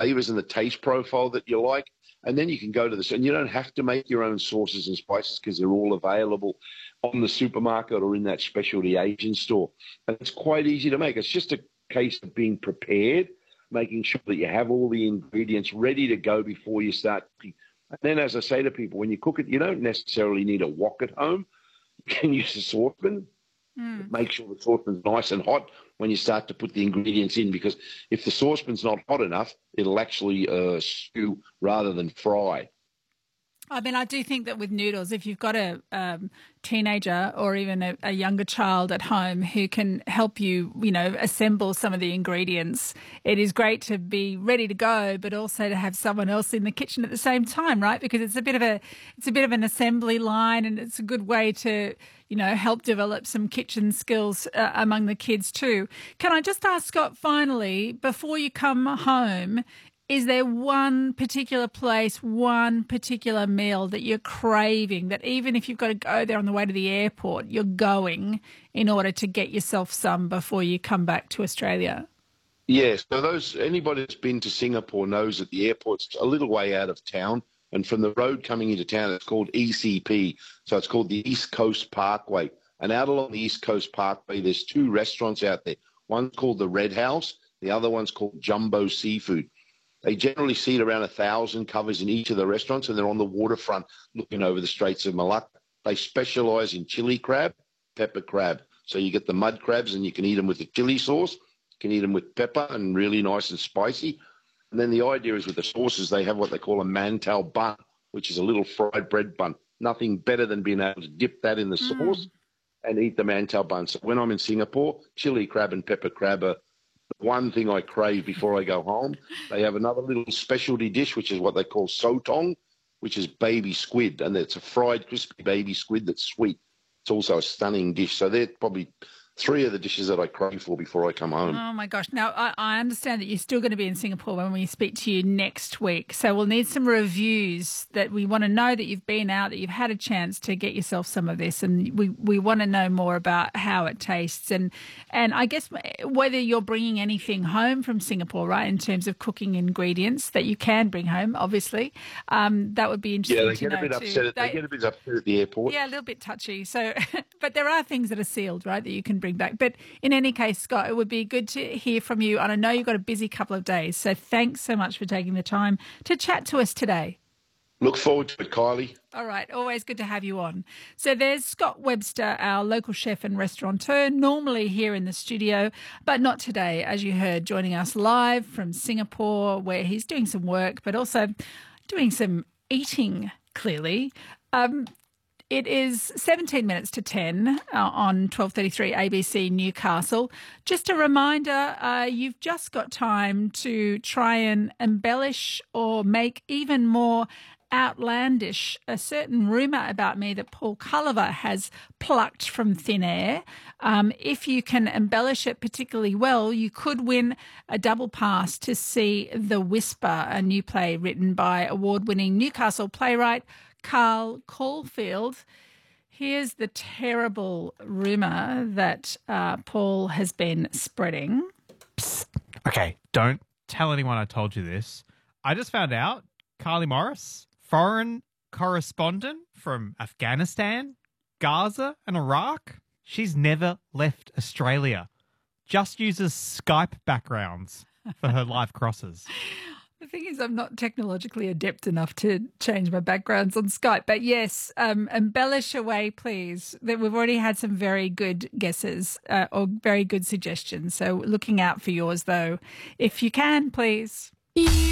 flavors and the taste profile that you like. And then you can go to this, and you don't have to make your own sauces and spices because they're all available on the supermarket or in that specialty Asian store. And it's quite easy to make. It's just a case of being prepared, making sure that you have all the ingredients ready to go before you start cooking. And then, as I say to people, when you cook it, you don't necessarily need a wok at home. You can use a saucepan. Make sure the saucepan's nice and hot when you start to put the ingredients in, because if the saucepan's not hot enough, it'll actually stew rather than fry. I mean, I do think that with noodles, if you've got a teenager or even a younger child at home who can help you, assemble some of the ingredients, it is great to be ready to go, but also to have someone else in the kitchen at the same time, right? Because it's a bit of an assembly line, and it's a good way to, help develop some kitchen skills among the kids too. Can I just ask, Scott, finally, before you come home, is there one particular place, one particular meal that you're craving, that even if you've got to go there on the way to the airport, you're going in order to get yourself some before you come back to Australia? Yes. So anybody that's been to Singapore knows that the airport's a little way out of town. And from the road coming into town, it's called ECP. So it's called the East Coast Parkway. And out along the East Coast Parkway, there's two restaurants out there. One's called the Red House. The other one's called Jumbo Seafood. They generally seat around 1,000 covers in each of the restaurants, and they're on the waterfront looking over the Straits of Malacca. They specialise in chili crab, pepper crab. So you get the mud crabs, and you can eat them with the chili sauce. You can eat them with pepper and really nice and spicy. And then the idea is with the sauces, they have what they call a mantou bun, which is a little fried bread bun. Nothing better than being able to dip that in the sauce and eat the mantou bun. So when I'm in Singapore, chili crab and pepper crab are one thing I crave before I go home. They have another little specialty dish, which is what they call sotong, which is baby squid, and it's a fried, crispy baby squid that's sweet. It's also a stunning dish. So they're probably three of the dishes that I crave for before I come home. Oh, my gosh. Now, I understand that you're still going to be in Singapore when we speak to you next week. So we'll need some reviews, that we want to know that you've been out, that you've had a chance to get yourself some of this. And we want to know more about how it tastes. And I guess whether you're bringing anything home from Singapore, right, in terms of cooking ingredients that you can bring home, obviously. That would be interesting to know. They get a bit upset at the airport. Yeah, a little bit touchy. So, but there are things that are sealed, right, that you can bring back. But in any case, Scott, it would be good to hear from you. And I know you've got a busy couple of days. So thanks so much for taking the time to chat to us today. Look forward to it, Kylie. All right. Always good to have you on. So there's Scott Webster, our local chef and restaurateur, normally here in the studio, but not today, as you heard, joining us live from Singapore, where he's doing some work, but also doing some eating, clearly. It is 17 minutes to 10 on 12:33 ABC Newcastle. Just a reminder, you've just got time to try and embellish or make even more outlandish a certain rumour about me that Paul Culliver has plucked from thin air. If you can embellish it particularly well, you could win a double pass to see The Whisper, a new play written by award-winning Newcastle playwright Carl Caulfield. Here's the terrible rumour that Paul has been spreading. Psst. Okay, don't tell anyone I told you this. I just found out Carly Morris, foreign correspondent from Afghanistan, Gaza and Iraq, she's never left Australia. Just uses Skype backgrounds for her live crosses. The thing is, I'm not technologically adept enough to change my backgrounds on Skype. But yes, embellish away, please. We've already had some very good guesses or very good suggestions. So looking out for yours, though, if you can, please.